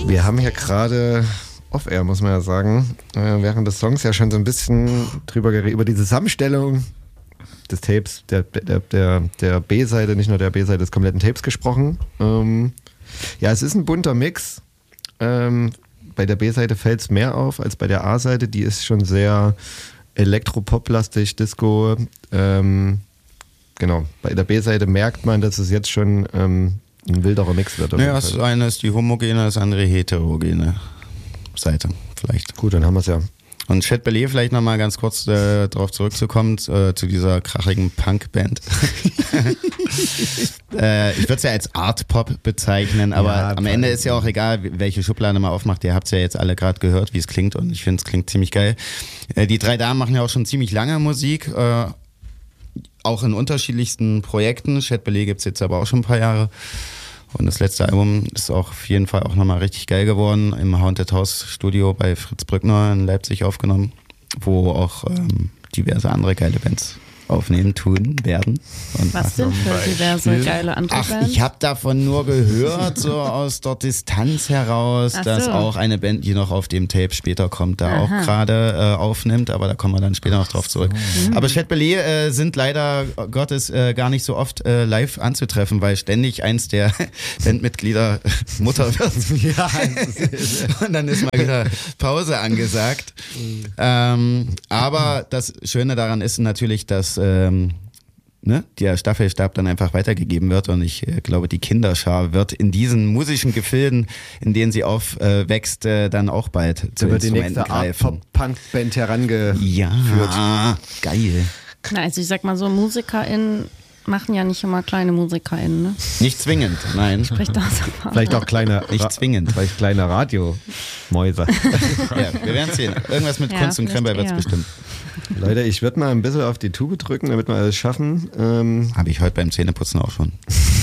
Wir haben hier gerade off-air, muss man ja sagen, während des Songs ja schon so ein bisschen drüber geredet, über die Zusammenstellung des Tapes, der B-Seite, nicht nur der B-Seite des kompletten Tapes gesprochen. Ja, es ist ein bunter Mix. Bei der B-Seite fällt es mehr auf als bei der A-Seite. Die ist schon sehr elektropop-lastig, Disco. Genau, bei der B-Seite merkt man, dass es jetzt schon ein wilderer Mix wird. Ja, das eine ist die homogene, das andere heterogene Seite vielleicht. Gut, dann haben wir es ja. Und Chet Bailey, vielleicht nochmal ganz kurz darauf zurückzukommen, zu dieser krachigen Punk-Band. Ich würde es ja als Art-Pop bezeichnen, aber ja, am Ende ist ja auch egal, welche Schublade man aufmacht. Ihr habt es ja jetzt alle gerade gehört, wie es klingt, und ich finde, es klingt ziemlich geil. Die drei Damen machen ja auch schon ziemlich lange Musik, auch in unterschiedlichsten Projekten. Chet Bailey gibt es jetzt aber auch schon ein paar Jahre. Und das letzte Album ist auch auf jeden Fall auch nochmal richtig geil geworden, im Haunted House Studio bei Fritz Brückner in Leipzig aufgenommen, wo auch diverse andere geile Bands aufnehmen tun werden. Und was denn für diverse geile andere Bands? Ich habe davon nur gehört, so aus der Distanz heraus, dass auch eine Band, die noch auf dem Tape später kommt, da auch gerade aufnimmt, aber da kommen wir dann später noch drauf zurück. Aber Chet Bailey sind leider Gottes gar nicht so oft live anzutreffen, weil ständig eins der Bandmitglieder Mutter wird. Ja, und dann ist mal wieder Pause angesagt. Aber das Schöne daran ist natürlich, dass der Staffelstab dann einfach weitergegeben wird, und ich glaube, die Kinderschar wird in diesen musischen Gefilden, in denen sie aufwächst, dann auch bald zu Instrumenten greifen. Punk-Band herangeführt. Ja, geil. Na, also ich sag mal so, MusikerInnen machen ja nicht immer kleine MusikerInnen, ne? Nicht zwingend, nein. Spricht das vielleicht auch kleine, nicht zwingend. Vielleicht kleine Radiomäuse. Ja, wir werden sehen. Irgendwas mit Kunst und Krempel wird es bestimmt. Leute, ich würde mal ein bisschen auf die Tube drücken, damit wir alles schaffen. Habe ich heute beim Zähneputzen auch schon.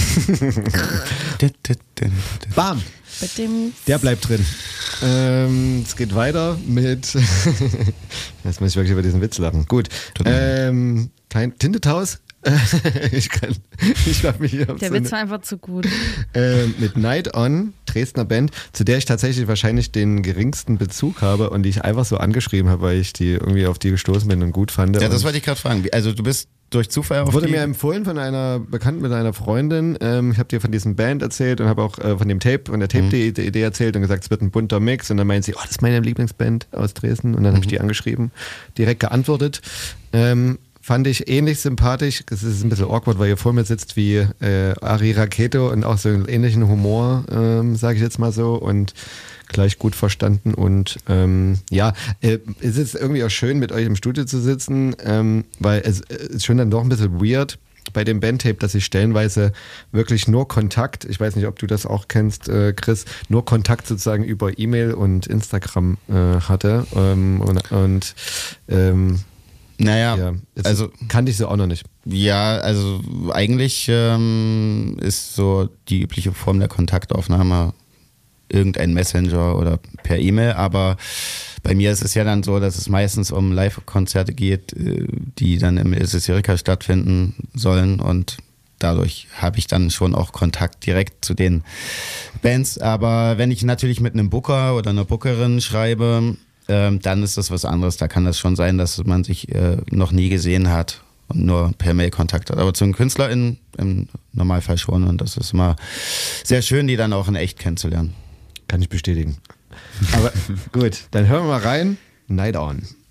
Bam! Der bleibt drin. Es geht weiter mit jetzt muss ich wirklich über diesen Witz lachen. Gut. Tintetaus. Ich darf mich hier der Witz war einfach zu gut. Mit Night On, Dresdner Band, zu der ich tatsächlich wahrscheinlich den geringsten Bezug habe und die ich einfach so angeschrieben habe, weil ich die irgendwie auf die gestoßen bin und gut fand. Ja, das wollte ich gerade fragen. Also du bist durch Zufall auf wurde mir empfohlen von einer Bekannten mit einer Freundin. Ich habe dir von diesem Band erzählt und habe auch von dem Tape, von der Tape-Idee erzählt und gesagt, es wird ein bunter Mix. Und dann meint sie, das ist meine Lieblingsband aus Dresden. Und dann habe ich die angeschrieben, direkt geantwortet. Fand ich ähnlich sympathisch. Es ist ein bisschen awkward, weil ihr vor mir sitzt wie Ari Raketo und auch so einen ähnlichen Humor, sage ich jetzt mal so, und gleich gut verstanden. Und es ist irgendwie auch schön, mit euch im Studio zu sitzen, weil es ist schon dann doch ein bisschen weird bei dem Bandtape, dass ich stellenweise wirklich nur Kontakt, ich weiß nicht, ob du das auch kennst, Chris, nur Kontakt sozusagen über E-Mail und Instagram hatte. Naja, ja, also kannte ich so auch noch nicht. Ja, also eigentlich ist so die übliche Form der Kontaktaufnahme irgendein Messenger oder per E-Mail, aber bei mir ist es ja dann so, dass es meistens um Live-Konzerte geht, die dann im Ilse Erika stattfinden sollen, und dadurch habe ich dann schon auch Kontakt direkt zu den Bands. Aber wenn ich natürlich mit einem Booker oder einer Bookerin schreibe, dann ist das was anderes. Da kann das schon sein, dass man sich noch nie gesehen hat und nur per Mail Kontakt hat. Aber zu den KünstlerInnen im Normalfall schon, und das ist immer sehr schön, die dann auch in echt kennenzulernen. Kann ich bestätigen. Aber gut, dann hören wir mal rein. Night On.